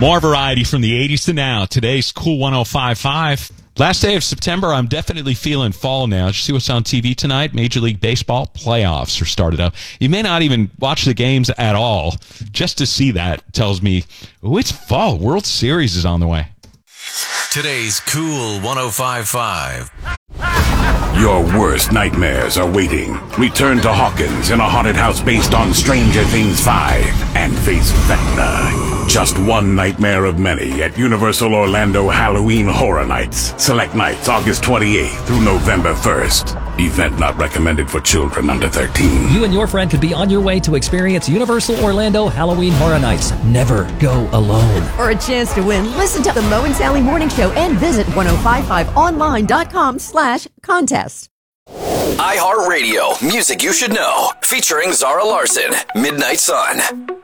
More variety from the 80s to now. Today's Cool 105.5. Last day of September, I'm definitely feeling fall now. Did you see what's on TV tonight? Major League Baseball playoffs are started up. You may not even watch the games at all. Just to see that tells me, oh, it's fall. World Series is on the way. Today's Cool 105.5. Your worst nightmares are waiting. Return to Hawkins in a haunted house based on Stranger Things 5 and face Vecna. Just one nightmare of many at Universal Orlando Halloween Horror Nights. Select nights August 28th through November 1st. Event not recommended for children under 13. You and your friend could be on your way to experience Universal Orlando Halloween Horror Nights. Never go alone. For a chance to win, listen to the Mo and Sally Morning Show and visit 1055online.com/contest. iHeartRadio, music you should know, featuring Zara Larson, Midnight Sun.